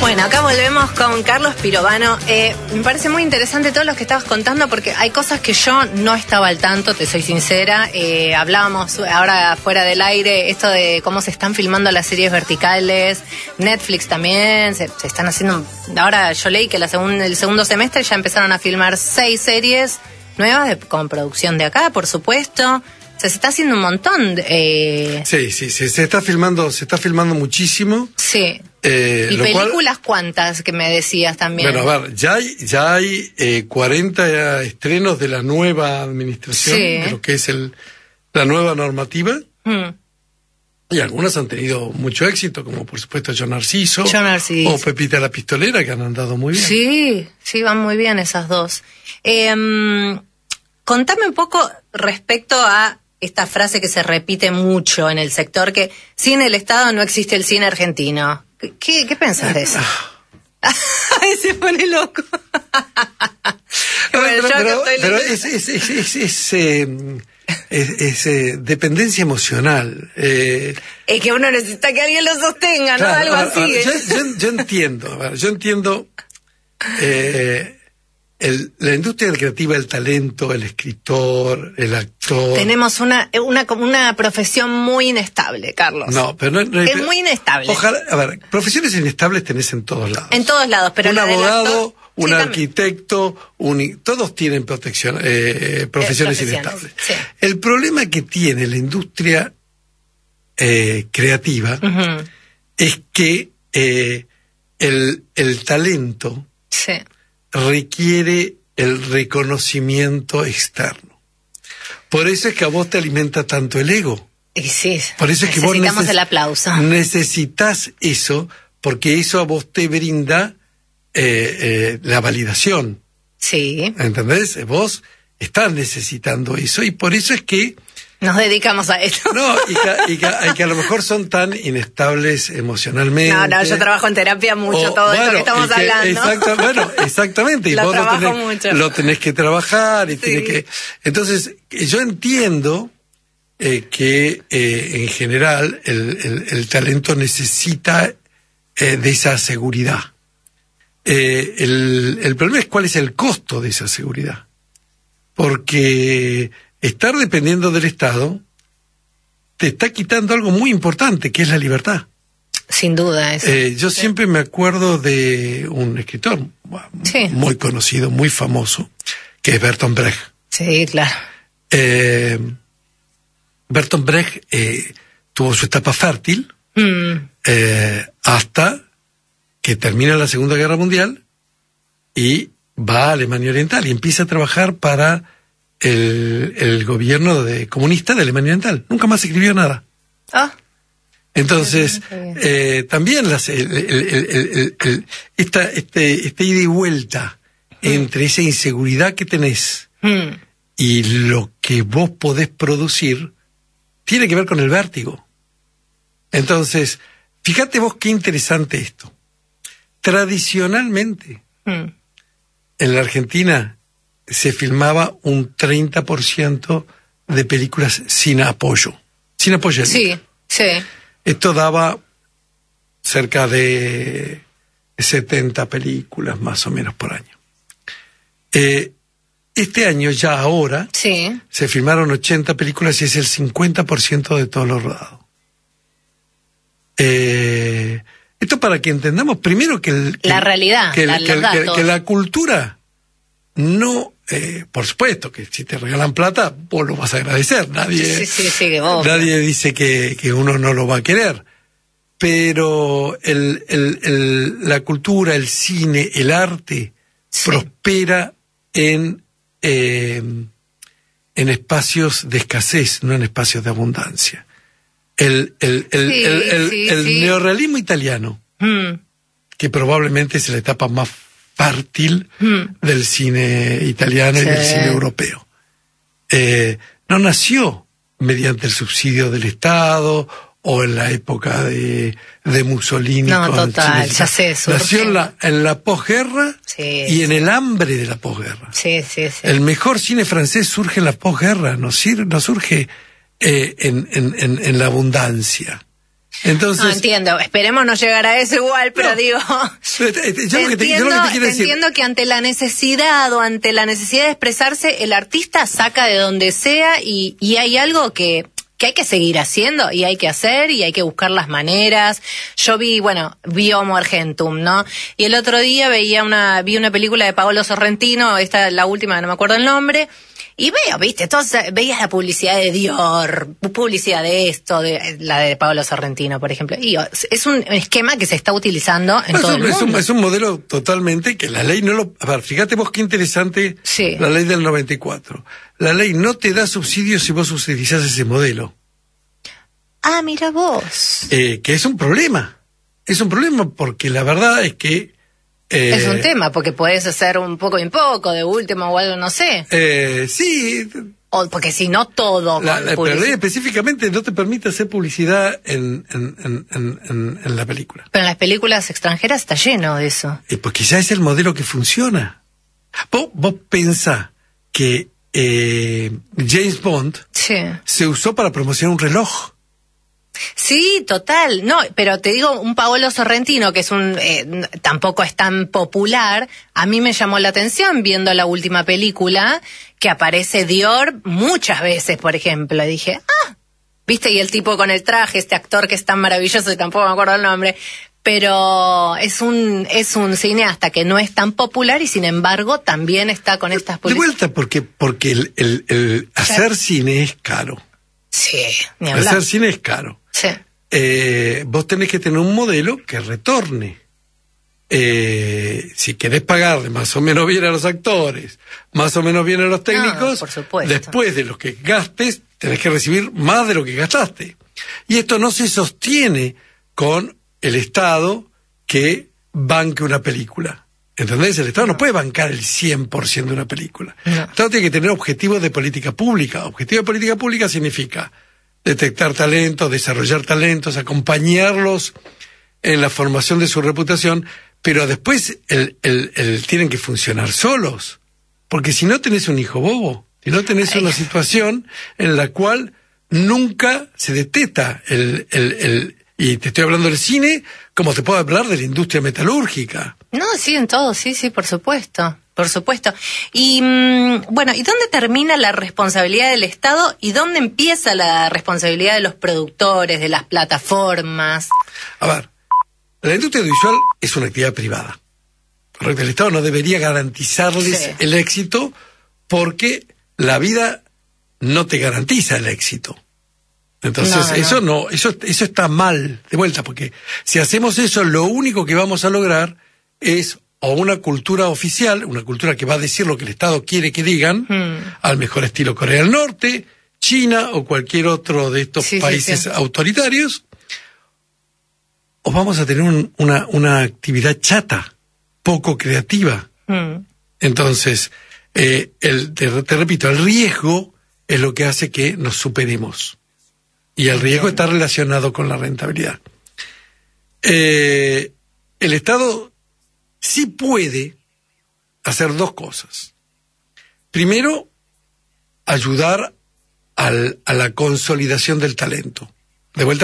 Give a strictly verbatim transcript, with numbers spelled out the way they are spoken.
Bueno, acá volvemos con Carlos Pirovano. Eh, me parece muy interesante todo lo que estabas contando porque hay cosas que yo no estaba al tanto, te soy sincera. Eh, hablábamos ahora fuera del aire esto de cómo se están filmando las series verticales. Netflix también, se, se están haciendo... Ahora yo leí que la segun, el segundo semestre ya empezaron a filmar seis series nuevas de, con producción de acá, por supuesto. O sea, se está haciendo un montón. De, eh... Sí, sí, sí, se está filmando, se está filmando muchísimo. Sí. Eh, ¿Y lo películas cual, cuántas que me decías también? Bueno, a ver, ya hay, ya hay eh, cuarenta estrenos de la nueva administración, Sí. de lo que es el, la nueva normativa, Mm. y algunas han tenido mucho éxito, como por supuesto Yo Narciso, Yo Narciso. o Pepita la Pistolera, que han andado muy bien. Sí, sí, van muy bien esas dos. Eh, contame un poco respecto a esta frase que se repite mucho en el sector, que sin el Estado no existe el cine argentino. ¿Qué, qué pensás de eso? Ay, se pone loco. Pero, Bueno, yo pero, acá estoy pero leyendo. es, es, es, es, es, eh, es, es, eh, dependencia emocional. Eh, Es que uno necesita que alguien lo sostenga, ¿no? claro, Algo a- así. a- ¿eh? yo, yo, yo entiendo, a ver, yo entiendo eh, el, la industria creativa, el talento, el escritor, el actor. Tenemos una, una, una profesión muy inestable, Carlos. No, pero no, no Es muy inestable. Ojalá, a ver, profesiones inestables tenés en todos lados. En todos lados, pero un la del abogado, actor- un sí, también. arquitecto, un, todos tienen protección, eh, profesiones Eh, inestables. sí. El problema que tiene la industria eh, creativa Ujú. es que eh, el, el talento Sí. requiere el reconocimiento externo. Por eso es que a vos te alimenta tanto el ego. Y sí, Por eso es que vos necesitamos neces- el aplauso. necesitas eso, porque eso a vos te brinda eh, eh, la validación. Sí, ¿Entendés? Vos estás necesitando eso y por eso es que nos dedicamos a esto. no y que, y que- y que a lo mejor son tan inestables emocionalmente. No, no, yo trabajo en terapia mucho, O, todo esto bueno, que estamos y que- hablando. exacta- bueno, exactamente. Y Lo vos lo trabajo tenés, mucho. lo tenés que trabajar y Sí. tenés que. Entonces, yo entiendo eh, que eh, en general el, el, el talento necesita eh, de esa seguridad. Eh, el, el problema es cuál es el costo de esa seguridad. Porque estar dependiendo del Estado te está quitando algo muy importante, que es la libertad. Sin duda, eso. Eh, yo siempre me acuerdo de un escritor Sí. muy conocido, muy famoso, que es Bertolt Brecht. Sí, claro. Eh, Bertolt Brecht eh, tuvo su etapa fértil Mm, eh, hasta que termina la Segunda Guerra Mundial y va a Alemania Oriental y empieza a trabajar para el, el gobierno de, comunista de Alemania Oriental. Nunca más escribió nada. Ah, Entonces, Está bien. eh, también las, el, el, el, el, el, esta, este, este ida y vuelta entre esa inseguridad que tenés mm, y lo que vos podés producir tiene que ver con el vértigo. Entonces, fíjate vos qué interesante esto. Tradicionalmente, mm. en la Argentina se filmaba un treinta por ciento de películas sin apoyo. Sin apoyo. Sí, sí. Esto daba cerca de setenta películas más o menos por año. Eh, este año, ya ahora, Sí. se filmaron ochenta películas y es el cincuenta por ciento de todo lo rodado. Eh, esto para que entendamos primero que, el, que La el- realidad, que, el- la- que los el- que- datos. que la cultura no, eh, por supuesto que si te regalan plata vos lo vas a agradecer, nadie, Sí, sí, sí, que vos. nadie dice que, que uno no lo va a querer, pero el, el, el- la cultura, el cine, el arte Sí. prospera en eh, en espacios de escasez, no en espacios de abundancia. El, el, el, Sí, el, el- sí, el sí. neorrealismo italiano, Mm, que probablemente es la etapa más fértil mm. del cine italiano y Sí. del cine europeo, eh, no nació mediante el subsidio del Estado o en la época de, de Mussolini. No, con total, Chile. ya sé, surge. Nació en la, en la posguerra Sí, y en el hambre de la posguerra. Sí, sí, sí. El mejor cine francés surge en la posguerra, no, sir- no surge eh, en, en, en, en la abundancia. Entonces, no entiendo, esperemos no llegar a eso igual, pero no, digo, yo lo que te, yo entiendo, lo que te quiero decir, entiendo que ante la necesidad o ante la necesidad de expresarse, el artista saca de donde sea y, y hay algo que, que hay que seguir haciendo y hay que hacer y hay que buscar las maneras. Yo vi, bueno, vi Homo Argentum, ¿no? Y el otro día veía una, vi una película de Paolo Sorrentino, esta la última, no me acuerdo el nombre. Y veo, viste, entonces veías la publicidad de Dior, publicidad de esto, de la de Paolo Sorrentino, por ejemplo. Y es un esquema que se está utilizando en no, todo es un, el mundo. Es un, es un modelo totalmente que la ley no lo... A ver, fíjate vos qué interesante sí. La ley del noventa y cuatro. La ley no te da subsidios si vos utilizás ese modelo. Ah, mira vos. Eh, que es un problema. Es un problema porque la verdad es que... Eh, es un tema, porque podés hacer un poco y un poco, de último o algo, no sé. Eh, sí. O porque si no todo. La, la, la ley específicamente no te permite hacer publicidad en, en, en, en, en la película. Pero en las películas extranjeras está lleno de eso. Eh, pues quizás es el modelo que funciona. Vos, vos pensás que eh, James Bond sí. se usó para promocionar un reloj. Sí, total. No, pero te digo, un Paolo Sorrentino, que es un eh, tampoco es tan popular, a mí me llamó la atención viendo la última película, que aparece Dior muchas veces, por ejemplo. Y dije, ah, viste, y el tipo con el traje, este actor que es tan maravilloso, y tampoco me acuerdo el nombre, pero es un es un cineasta que no es tan popular y sin embargo también está con estas publicidades. De vuelta, porque, porque el, el, el hacer ya. cine es caro. Sí, ni hablar. Hacer cine es caro. Sí. Eh, vos tenés que tener un modelo que retorne. Eh, si querés pagarle más o menos bien a los actores, más o menos bien a los técnicos, no, por supuesto. Después de lo que gastes, tenés que recibir más de lo que gastaste. Y esto no se sostiene con el Estado que banque una película. ¿Entendés? El Estado no, no puede bancar el cien por ciento de una película. No. El Estado tiene que tener objetivos de política pública. Objetivo de política pública significa detectar talentos, desarrollar talentos, acompañarlos en la formación de su reputación, pero después el, el, el, tienen que funcionar solos. Porque si no tenés un hijo bobo, si no tenés una situación en la cual nunca se detecta el, el, el... Y te estoy hablando del cine, como te puedo hablar de la industria metalúrgica. No, sí, en todo, sí, sí, por supuesto. Por supuesto. Y mmm, bueno, ¿y dónde termina la responsabilidad del Estado y dónde empieza la responsabilidad de los productores, de las plataformas? A ver, la industria audiovisual es una actividad privada. Correcto, el Estado no debería garantizarles sí. el éxito porque la vida no te garantiza el éxito. Entonces, no, no, eso no, eso, eso está mal, de vuelta, porque si hacemos eso, lo único que vamos a lograr es o una cultura oficial, una cultura que va a decir lo que el Estado quiere que digan, hmm. al mejor estilo Corea del Norte, China o cualquier otro de estos sí, países sí, sí. autoritarios, o vamos a tener un, una, una actividad chata, poco creativa. Hmm. Entonces, eh, el, te, te repito, el riesgo es lo que hace que nos superemos. Y el riesgo está relacionado con la rentabilidad. Eh, el Estado sí puede hacer dos cosas. Primero, ayudar al, a la consolidación del talento. De vuelta